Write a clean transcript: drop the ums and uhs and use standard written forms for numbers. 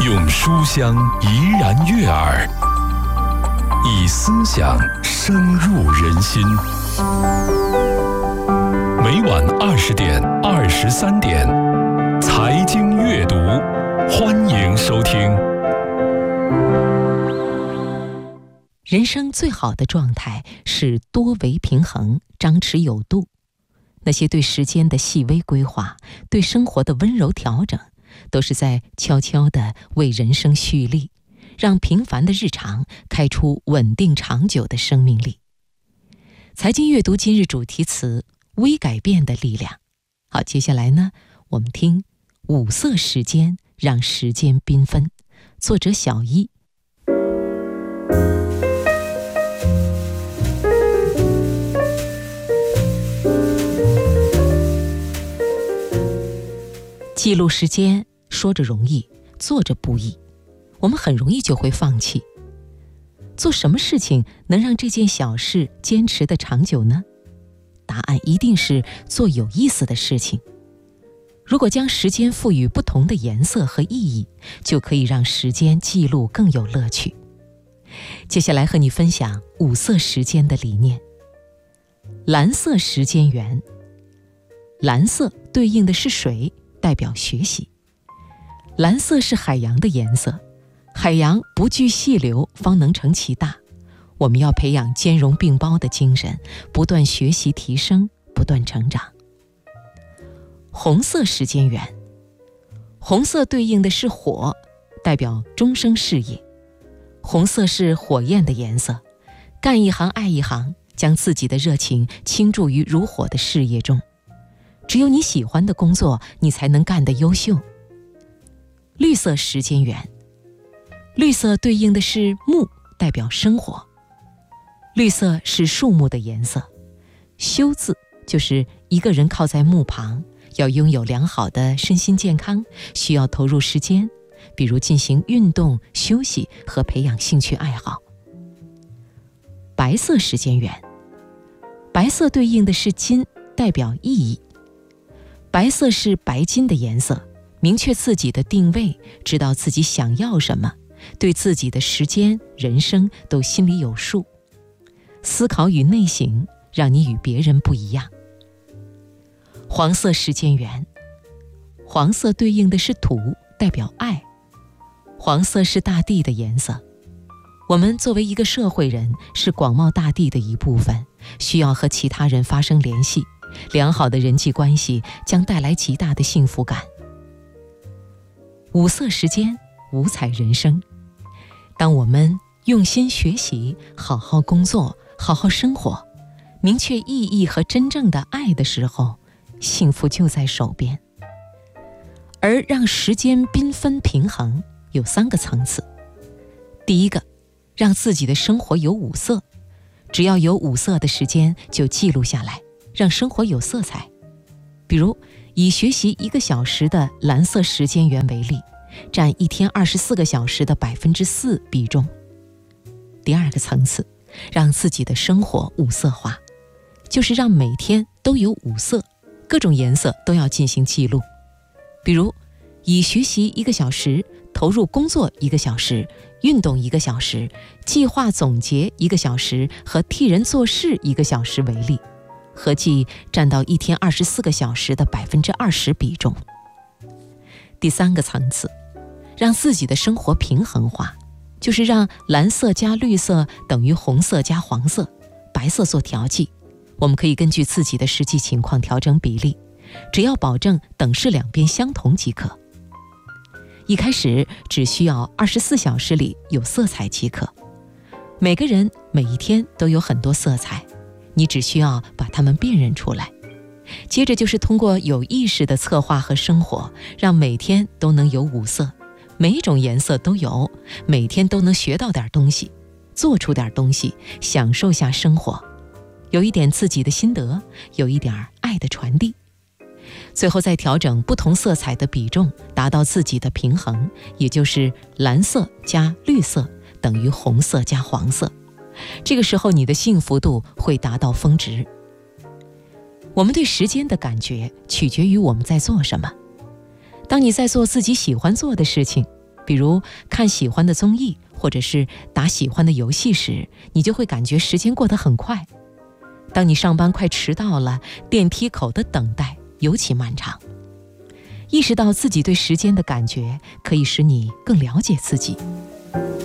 用书香怡然悦耳，以思想深入人心。每晚20点、23点，财经阅读，欢迎收听。 人生最好的状态是多维平衡，张弛有度。那些对时间的细微规划，对生活的温柔调整，都是在悄悄地为人生蓄力，让平凡的日常开出稳定长久的生命力。财经阅读今日主题词：微改变的力量。好，接下来呢，我们听五色时间，让时间缤纷。作者小一。记录时间，说着容易，做着不易，我们很容易就会放弃。做什么事情能让这件小事坚持的长久呢？答案一定是做有意思的事情。如果将时间赋予不同的颜色和意义，就可以让时间记录更有乐趣。接下来和你分享五色时间的理念。蓝色时间源，蓝色对应的是水，代表学习。蓝色是海洋的颜色，海洋不惧细流，方能成其大。我们要培养兼容并包的精神，不断学习提升，不断成长。红色时间源，红色对应的是火，代表终生事业。红色是火焰的颜色，干一行爱一行，将自己的热情倾注于如火的事业中。只有你喜欢的工作，你才能干得优秀。绿色时间源，绿色对应的是木，代表生活。绿色是树木的颜色，修字就是一个人靠在木旁，要拥有良好的身心健康，需要投入时间，比如进行运动、休息和培养兴趣爱好。白色时间源，白色对应的是金，代表意义。白色是白金的颜色，明确自己的定位，知道自己想要什么，对自己的时间、人生都心里有数。思考与内省，让你与别人不一样。黄色时间源，黄色对应的是土，代表爱。黄色是大地的颜色。我们作为一个社会人，是广袤大地的一部分，需要和其他人发生联系。良好的人际关系将带来极大的幸福感。五色时间，五彩人生。当我们用心学习，好好工作，好好生活，明确意义和真正的爱的时候，幸福就在手边。而让时间缤纷平衡有3个层次。第一个，让自己的生活有五色，只要有五色的时间就记录下来，让生活有色彩。比如以学习1个小时的蓝色时间源为例，占一天24个小时的4%比重。第二个层次，让自己的生活五色化，就是让每天都有五色，各种颜色都要进行记录。比如以学习1个小时，投入工作1个小时，运动1个小时，计划总结1个小时和替人做事1个小时为例，合计占到一天24个小时的20%比重。第3个层次，让自己的生活平衡化，就是让蓝色加绿色等于红色加黄色，白色做调剂。我们可以根据自己的实际情况调整比例，只要保证等式两边相同即可。一开始只需要24小时里有色彩即可。每个人每一天都有很多色彩，你只需要把它们辨认出来。接着就是通过有意识的策划和生活，让每天都能有五色，每一种颜色都有，每天都能学到点东西，做出点东西，享受下生活，有一点自己的心得，有一点爱的传递。最后再调整不同色彩的比重，达到自己的平衡，也就是蓝色加绿色等于红色加黄色。这个时候你的幸福度会达到峰值。我们对时间的感觉取决于我们在做什么。当你在做自己喜欢做的事情， 比如看喜欢的综艺，或者是打喜欢的游戏时，你就会感觉时间过得很快。当你上班快迟到了，电梯口的等待尤其漫长。意识到自己对时间的感觉，可以使你更了解自己。